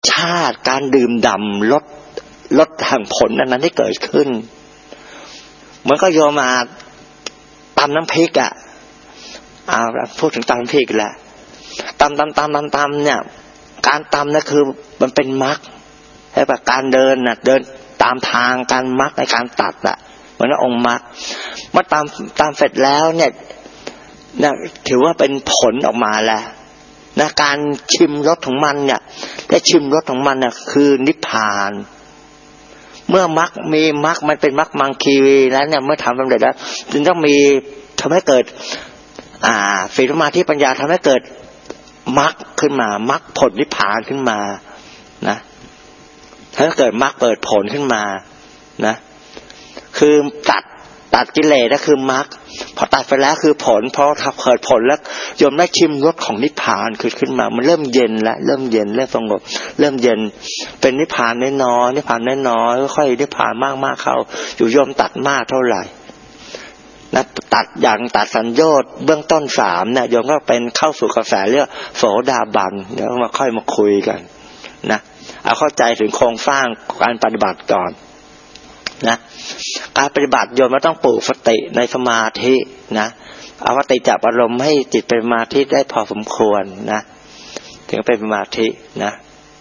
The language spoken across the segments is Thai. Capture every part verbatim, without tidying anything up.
ชาติการดื่มด่ำลดลดทางผลนั้นที่เกิดขึ้นเหมือนก็โยมมาตำน้ำพริกอ่ะอ่าพูดถึงตำน้ำพริกแหละตำตำตำตำตำเนี่ยการตำนั่นคือมันเป็นมรรคใช่ป่ะการเดินน่ะเดินตามทางการมรรคในการตัดอ่ะเหมือนองค์มรรคเมื่อตามตามเสร็จแล้วเนี่ยนะถือว่าเป็นผลออกมาแล้วนะการชิมรสของมันเนี่ยได้ชิมรสของมันน่ะคือนิพพานเมื่อมรรคมีมรรคมันเป็นมรรคมังคีแล้วเนี่ยเมื่อทำสำเร็จแล้วจึงต้องมีทำให้เกิดอ่าศีลสมาธิปัญญาทำให้เกิดมรรคขึ้นมามรรคผลนิพพานขึ้นมานะถ้าเกิดมรรคเปิดผลขึ้นมานะคือตัดตัดกิเลสก็คือมรรคพอตัดไปแล้วคือผลพอถ้าเกิดผลแล้วโยมได้ชิมรสของนิพพานคือขึ้นมามันเริ่มเย็นแล้วเริ่มเย็นเริ่มสงบเริ่มเย็นเป็นนิพพานน้อยๆนิพพานน้อยๆค่อยๆนิพพานมากๆเข้าอยู่โยมตัดมากเท่าไหร่นะตัดอย่างตัดสัญโยชน์เบื้องต้นสามเนี่ยโยมก็เป็นเข้าสู่กระแสเรียกโสดาบันเดี๋ยวมาค่อยมาคุยกันนะเอาเข้าใจถึงโครงสร้างการปฏิบัติก่อนนะการปฏิบัติโยมมันต้องปลูกสติในสมาธินะเอาสติจับอารมณ์ให้จิตเป็นสมาธิได้พอสมควรนะถึงเป็นสมาธินะ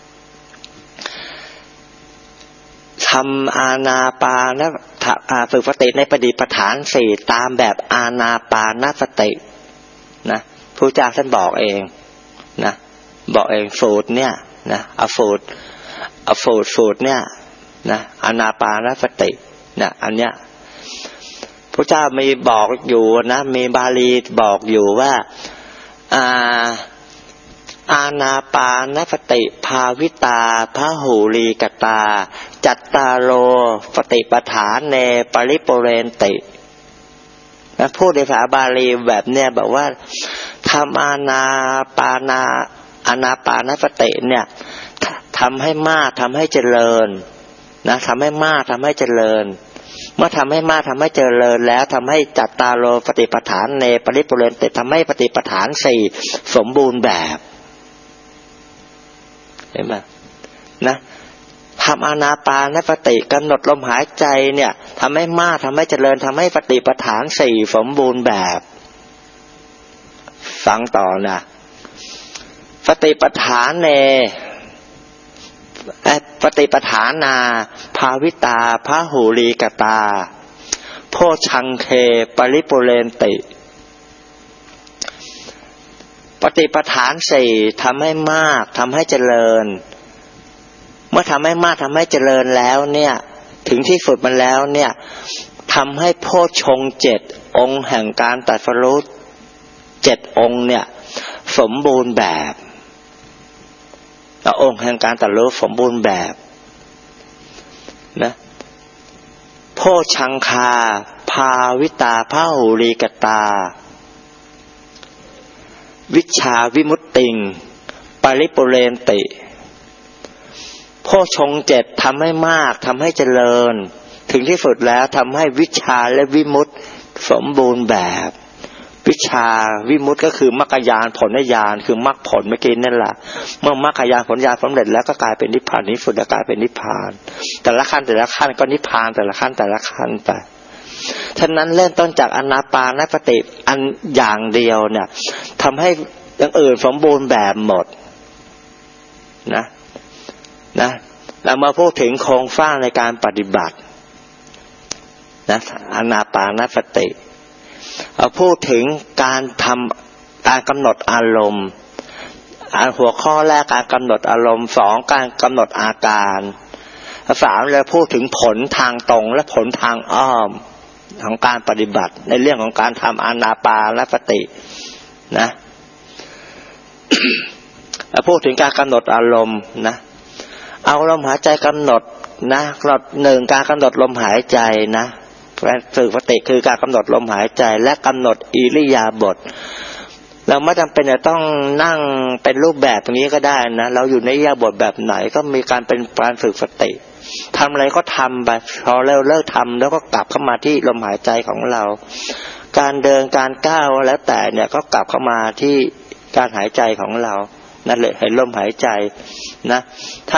ทำอานาปานฝึกสติในปฏิปทานสี่ตามแบบอานาปานสตินะพระเจ้าท่านบอกเองนะบอกเองสูตรเนี่ยนะเอาสูตรเอาสูตรสูตรเนี่ยนะอานาปานสตินะอันเนี้ยพระเจ้ามีบอกอยู่นะมีบาลีบอกอยู่ว่าอ่าอานาปานสติภาวิตาพหูลีกตาจัตตาโลปฏิปฐานเนปริปุเรนตินะพูดในภาษาบาลีแบบเนี้ยบอกว่าทำอานาปานาอานาปานสติเนี่ยทำให้มากทำให้เจริญนะทำให้มากทำให้เจริญเมื่อทำให้มากทำให้เจริญแล้วทำให้จัตตาโลปฏิปฐานเนปริปุเรนติทำให้ปฏิปฐานสี่สมบูรณ์แบบเห็นไหมนะทำอานาปานสติกำหนดลมหายใจเนี่ยทำให้มากทำให้เจริญทำให้ปฏิปฐานสี่สมบูรณ์แบบฟังต่อนะปฏิปฐานเนปฏิปฐานาภาวิตาพหูลีกตาโพชังเคปริปุเรนติปฏิปฐานสี่ทำให้มากทำให้เจริญเมื่อทำให้มากทำให้เจริญแล้วเนี่ยถึงที่สุดมันแล้วเนี่ยทำให้โพชงเจ็ดองค์แห่งการตรัสรู้เจ็ดองค์เนี่ยสมบูรณ์แบบองค์แห่งการตรัสรู้สมบูรณ์แบบนะโพชังคาภาวิตาพหูลีกตาวิชาวิมุตติงปริปุเรนติโพชงเจ็ดทำให้มากทำให้เจริญถึงที่สุดแล้วทำให้วิชาและวิมุตติสมบูรณ์แบบวิชาวิมุตติก็คือมรรคญาณผลญาณคือมรรคผลเมื่อกี้นั่นแหละเมื่อมรรคญาณผลญาณสำเร็จแล้วก็กลายเป็นนิพพานนี้สุดกลายเป็นนิพพานแต่ละขั้นแต่ละขั้นก็นิพพานแต่ละขั้นแต่ละขั้นไปฉะนั้นเริ่มต้นจากอานาปานสติอันอย่างเดียวเนี่ยทำให้อย่างอื่นสมบูรณ์แบบหมดนะนะแล้วมาพูดถึงโครงสร้างในการปฏิบัตินะอานาปานสติเอาพูดถึงการทำการกำหนดอารมณ์หัวข้อแรกการกำหนดอารมณ์สองการกำหนดอาการสามเลยพูดถึงผลทางตรงและผลทางอ้อมของการปฏิบัติในเรื่องของการทำอานาปานสตินะ พูดถึงการกำหนดอารมณ์นะเอาลมหายใจกำหนดนะกำหนดหนึ่งการกำหนดลมหายใจนะฝึกสติคือการกำหนดลมหายใจและกำหนดอิริยาบถเราไม่จำเป็นจะต้องนั่งเป็นรูปแบบอย่างนี้ก็ได้นะเราอยู่ในอิริยาบถแบบไหนก็มีการเป็นการฝึกสติทำอะไรก็ทำไปพอเราเลิกทำแล้วก็กลับเข้ามาที่ลมหายใจของเราการเดินการก้าวแล้วแต่เนี่ยก็กลับเข้ามาที่การหายใจของเรานั่นแหละเห็นลมหายใจนะถ้า